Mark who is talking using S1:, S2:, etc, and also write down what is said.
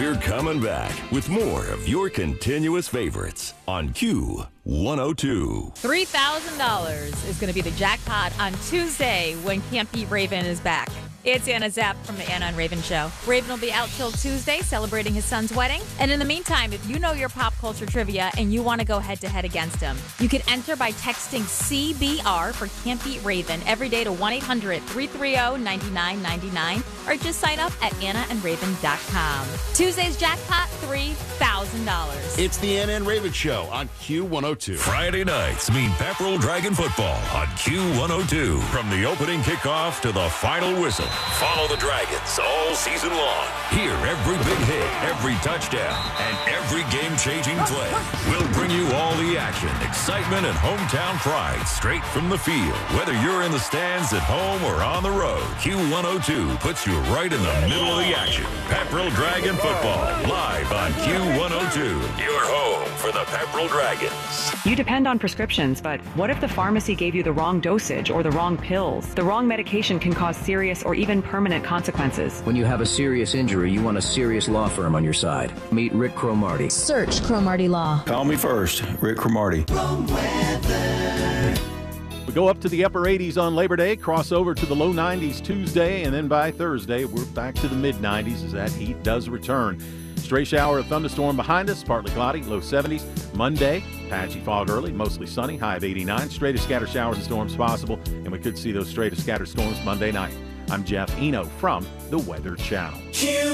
S1: We're coming back with more of your continuous favorites on Q102.
S2: $3,000 is going to be the jackpot on Tuesday when Can't Beat Raven is back. It's Anna Zapp from the Anna and Raven Show. Raven will be out till Tuesday celebrating his son's wedding. And in the meantime, if you know your pop culture trivia and you want to go head-to-head against him, you can enter by texting CBR for Can't Beat Raven every day to 1-800-330-9999 or just sign up at AnnaandRaven.com. Tuesday's jackpot, $3,000.
S3: It's the Anna and Raven Show on Q102.
S1: Friday nights mean Pepperell Dragon football on Q102. From the opening kickoff to the final whistle, follow the Dragons all season long. Hear every big hit, every touchdown, and every game-changing play. We'll bring you all the action, excitement, and hometown pride straight from the field. Whether you're in the stands at home or on the road, Q102 puts you right in the middle of the action. Pepperell Dragon football, live on Q102. Your home for the Pepperell Dragons.
S4: You depend on prescriptions, but what if the pharmacy gave you the wrong dosage or the wrong pills? The wrong medication can cause serious or even permanent consequences.
S5: When you have a serious injury, you want a serious law firm on your side. Meet Rick Cromartie.
S6: Search Cromartie Law.
S7: Call me first, Rick Cromartie.
S8: We go up to the upper 80s on Labor Day, cross over to the low 90s Tuesday, and then by Thursday, we're back to the mid-90s as that heat does return. Stray shower of thunderstorm behind us, partly cloudy, low 70s. Monday, patchy fog early, mostly sunny, high of 89. Stray to scatter showers and storms possible, and we could see those stray to scatter storms Monday night. I'm Jeff Eno from the Weather Channel.